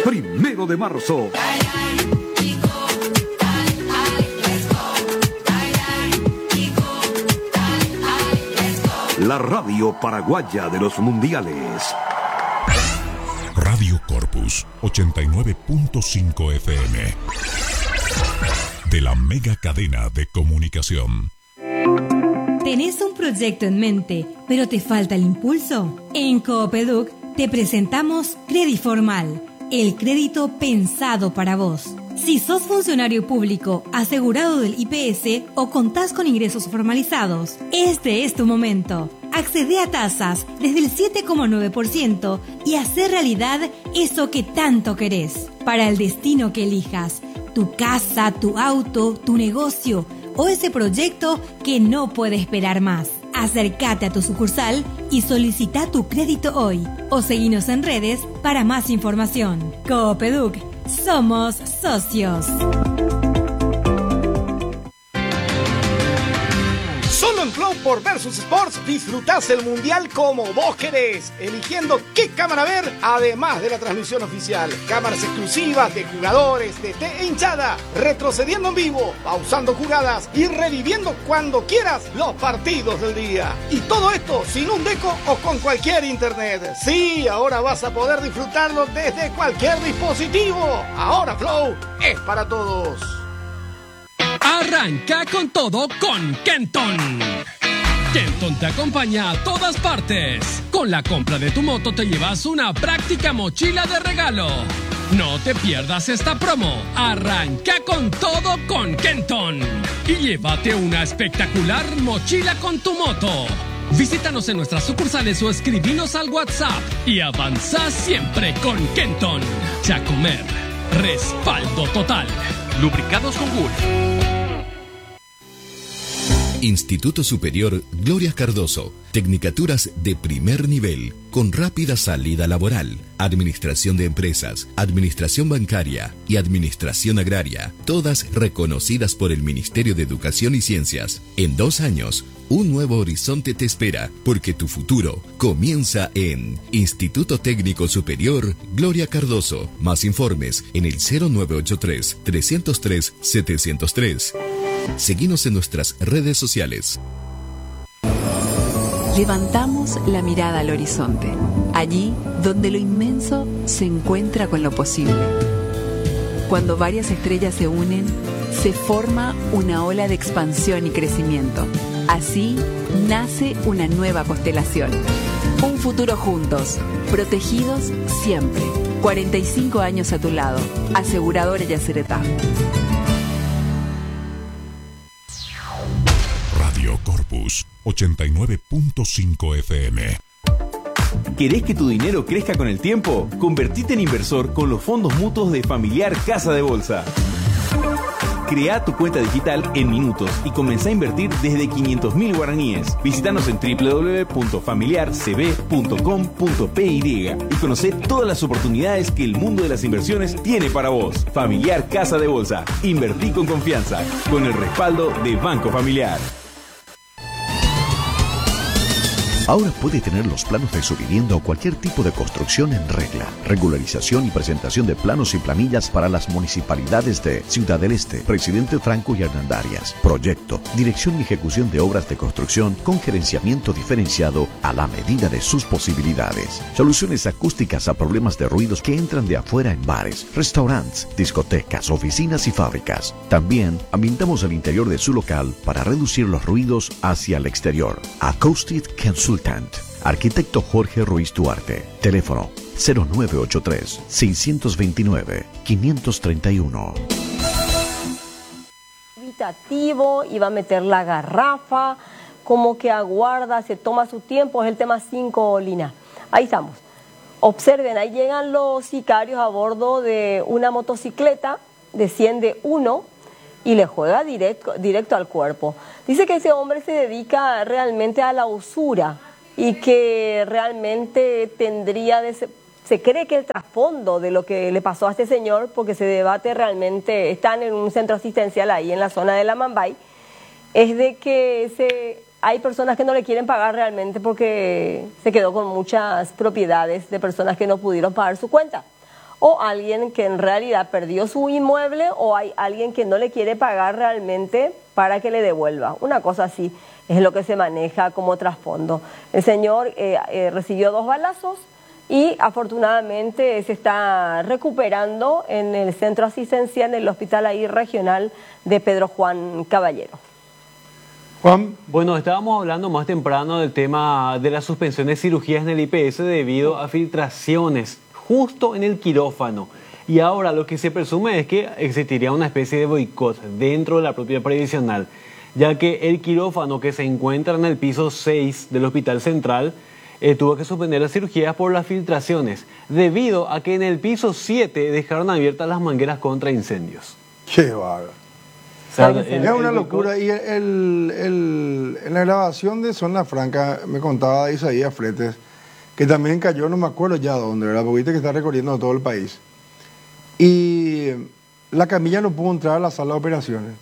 1 de marzo. La radio paraguaya de los mundiales. Radio Corpus 89.5 FM. De la mega cadena de comunicación. ¿Tenés un proyecto en mente, pero te falta el impulso? En Coopeduc te presentamos Crediformal, el crédito pensado para vos. Si sos funcionario público, asegurado del IPS o contás con ingresos formalizados, este es tu momento. Accede a tasas desde el 7,9% y hacer realidad eso que tanto querés. Para el destino que elijas, tu casa, tu auto, tu negocio o ese proyecto que no puede esperar más. Acércate a tu sucursal y solicita tu crédito hoy o seguinos en redes para más información. Coopeduc, somos socios. Solo en Flow por Versus Sports disfrutás el mundial como vos querés, eligiendo qué cámara ver, además de la transmisión oficial. Cámaras exclusivas de jugadores, DT e hinchada, retrocediendo en vivo, pausando jugadas y reviviendo cuando quieras los partidos del día. Y todo esto sin un deco o con cualquier internet. Sí, ahora vas a poder disfrutarlo desde cualquier dispositivo. Ahora Flow es para todos. Arranca con todo con Kenton. Kenton te acompaña a todas partes. Con la compra de tu moto te llevas una práctica mochila de regalo. No te pierdas esta promo. Arranca con todo con Kenton y llévate una espectacular mochila con tu moto. Visítanos en nuestras sucursales o escribinos al WhatsApp y avanza siempre con Kenton. Chacomer, respaldo total. Lubricados con Gulf. Instituto Superior Gloria Cardoso. Tecnicaturas de primer nivel, con rápida salida laboral. Administración de empresas, administración bancaria y administración agraria. Todas reconocidas por el Ministerio de Educación y Ciencias. En 2 años, un nuevo horizonte te espera, porque tu futuro comienza en Instituto Técnico Superior Gloria Cardoso. Más informes en el 0983-303-703. Seguinos en nuestras redes sociales. Levantamos la mirada al horizonte, allí donde lo inmenso se encuentra con lo posible. Cuando varias estrellas se unen, se forma una ola de expansión y crecimiento. Así nace una nueva constelación. Un futuro juntos, protegidos siempre. 45 años a tu lado. Aseguradora Yacyretá. Radio Corpus 89.5 FM. ¿Querés que tu dinero crezca con el tiempo? Convertite en inversor con los fondos mutuos de Familiar Casa de Bolsa. Crea tu cuenta digital en minutos y comenzá a invertir desde 500.000 guaraníes. Visítanos en www.familiarcb.com.py y conocé todas las oportunidades que el mundo de las inversiones tiene para vos. Familiar Casa de Bolsa. Invertí con confianza, con el respaldo de Banco Familiar. Ahora puede tener los planos de su vivienda o cualquier tipo de construcción en regla. Regularización y presentación de planos y planillas para las municipalidades de Ciudad del Este, Presidente Franco y Hernandarias. Proyecto, dirección y ejecución de obras de construcción con gerenciamiento diferenciado a la medida de sus posibilidades. Soluciones acústicas a problemas de ruidos que entran de afuera en bares, restaurantes, discotecas, oficinas y fábricas. También ambientamos el interior de su local para reducir los ruidos hacia el exterior. Acoustic Consultant. Arquitecto Jorge Ruiz Duarte. Teléfono 0983-629-531. Evitativo, iba a meter la garrafa, como que aguarda, se toma su tiempo, es el tema 5, Lina. Ahí estamos. Observen, ahí llegan los sicarios a bordo de una motocicleta, desciende uno y le juega directo al cuerpo. Dice que ese hombre se dedica realmente a la usura y que realmente se cree que el trasfondo de lo que le pasó a este señor, porque se debate realmente, están en un centro asistencial ahí en la zona de la Mambay, es de que hay personas que no le quieren pagar realmente porque se quedó con muchas propiedades de personas que no pudieron pagar su cuenta. o alguien que en realidad perdió su inmueble, o hay alguien que no le quiere pagar realmente para que le devuelva. Una cosa así es lo que se maneja como trasfondo. El señor recibió 2 balazos y afortunadamente se está recuperando en el centro asistencial, en el hospital ahí regional de Pedro Juan Caballero. Juan. Bueno, estábamos hablando más temprano del tema de la suspensión de cirugías en el IPS debido a filtraciones justo en el quirófano. Y ahora lo que se presume es que existiría una especie de boicot dentro de la propia previsional, ya que el quirófano que se encuentra en el piso 6 del Hospital Central tuvo que suspender las cirugías por las filtraciones, debido a que en el piso 7 dejaron abiertas las mangueras contra incendios. ¡Qué bárbaro! O sea, es una locura. Y en la grabación de Zona Franca me contaba Isaías Fretes que también cayó, no me acuerdo ya dónde, ¿verdad? Porque viste que está recorriendo todo el país. Y la camilla no pudo entrar a la sala de operaciones.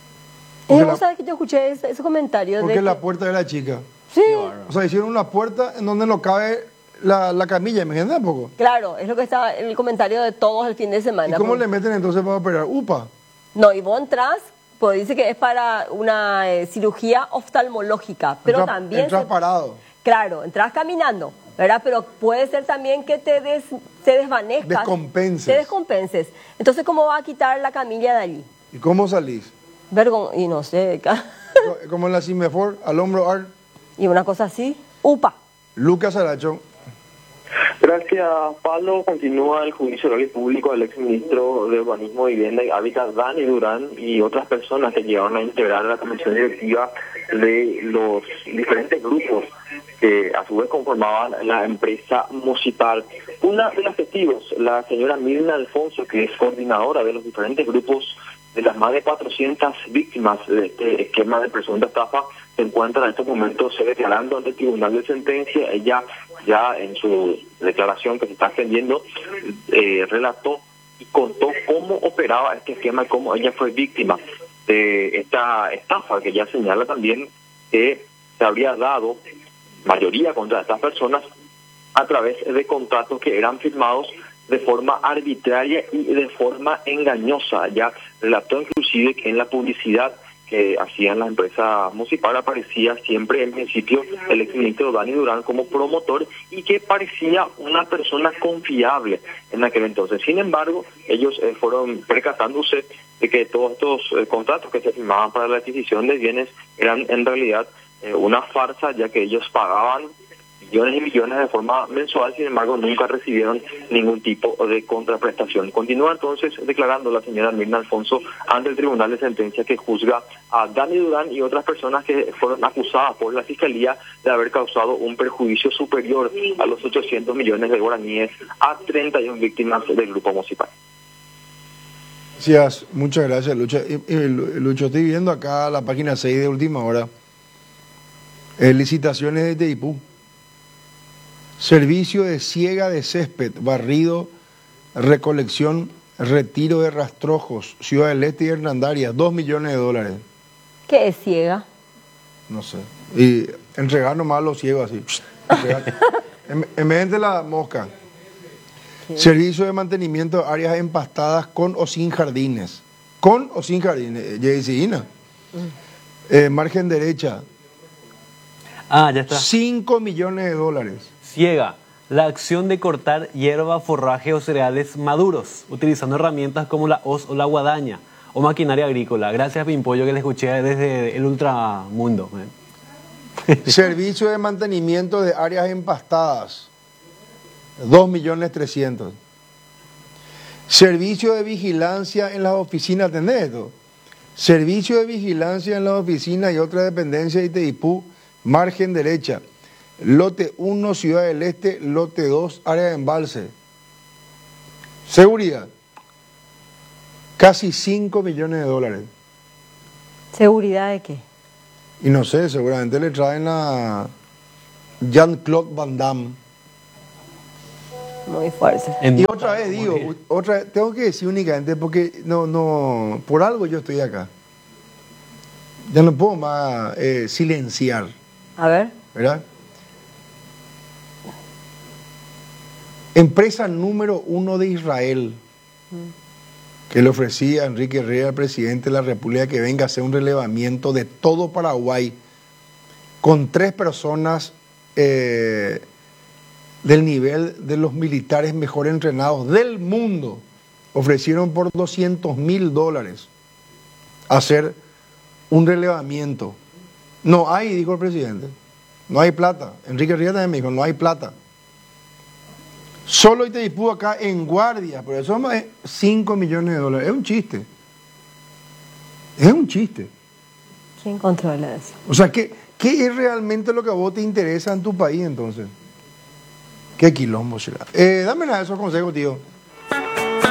¿Vos sabés que yo escuché ese comentario? Porque de la puerta era chica. Sí. O sea, hicieron una puerta en donde no cabe la camilla, imagínate un poco. Claro, es lo que estaba en el comentario de todos el fin de semana. ¿Y cómo le meten entonces para operar? ¡Upa! No, y vos entras, pues dice que es para una cirugía oftalmológica, pero también... Entras parado. Claro, entras caminando, ¿verdad? Pero puede ser también que te desvanezcas. Descompenses. Te descompenses. Entonces, ¿cómo va a quitar la camilla de allí? ¿Y cómo salís? Y no sé. Como en la Cimefor, al hombro ar. Y una cosa así, ¡upa! Lucas Aracho. Gracias, Pablo. Continúa el juicio oral y público del exministro de Urbanismo, Vivienda y Hábitat, Dani Durán, y otras personas que llegaron a integrar la comisión directiva de los diferentes grupos que a su vez conformaban la empresa municipal. Una de las testigos, la señora Mirna Alfonso, que es coordinadora de los diferentes grupos de las más de 400 víctimas de este esquema de presunta estafa, se encuentra en estos momentos declarando ante el Tribunal de Sentencia. Ella ya en su declaración que se está extendiendo relató y contó cómo operaba este esquema y cómo ella fue víctima de esta estafa, que ya señala también que se habría dado mayoría contra estas personas a través de contratos que eran firmados de forma arbitraria y de forma engañosa. Ya relató inclusive que en la publicidad que hacían las empresas municipales aparecía siempre en principio el exministro Dani Durán como promotor y que parecía una persona confiable en aquel entonces. Sin embargo, ellos fueron percatándose de que todos estos contratos que se firmaban para la adquisición de bienes eran en realidad una farsa, ya que ellos pagaban millones y millones de forma mensual, sin embargo nunca recibieron ningún tipo de contraprestación. Continúa entonces declarando la señora Mirna Alfonso ante el Tribunal de Sentencia, que juzga a Dani Durán y otras personas que fueron acusadas por la Fiscalía de haber causado un perjuicio superior a los 800 millones de guaraníes a 31 víctimas del grupo municipal. Gracias, muchas gracias, Lucho. Lucho, estoy viendo acá la página 6 de Última Hora. Licitaciones de TIPU. Servicio de siega de césped, barrido, recolección, retiro de rastrojos, Ciudad del Este y Hernandarias, $2 millones. ¿Qué es siega? No sé. Y entregar nomás a los ciegos así. en vez de la mosca. ¿Qué? Servicio de mantenimiento de áreas empastadas con o sin jardines. Con o sin jardines. Yesina. Margen derecha. Ya está. $5 millones. Ciega, la acción de cortar hierba, forraje o cereales maduros, utilizando herramientas como la hoz o la guadaña, o maquinaria agrícola. Gracias, Pimpollo, que le escuché desde el ultramundo. Servicio de mantenimiento de áreas empastadas, $2.300.000. Servicio de vigilancia en las oficinas, ¿entendés esto? Servicio de vigilancia en las oficinas y otra dependencia de ITIPU, margen derecha. Lote 1, Ciudad del Este. Lote 2, área de embalse. Seguridad. Casi $5 millones. ¿Seguridad de qué? Y no sé, seguramente le traen a Jean-Claude Van Damme. Muy fuerte. Y otra vez digo, tengo que decir únicamente porque no, por algo yo estoy acá. Ya no puedo más silenciar. A ver. ¿Verdad? empresa número 1 de Israel, que le ofrecía a Enrique Herrera, al presidente de la República, que venga a hacer un relevamiento de todo Paraguay con 3 personas del nivel de los militares mejor entrenados del mundo. Ofrecieron por $200.000 hacer un relevamiento. No hay, dijo el presidente, no hay plata. Enrique Herrera también me dijo, no hay plata. Solo Itaipú acá en guardia, por eso es $5 millones. Es un chiste. Es un chiste. ¿Quién controla eso? O sea, ¿qué es realmente lo que a vos te interesa en tu país entonces? ¿Qué quilombo será? Dame esos consejos, tío.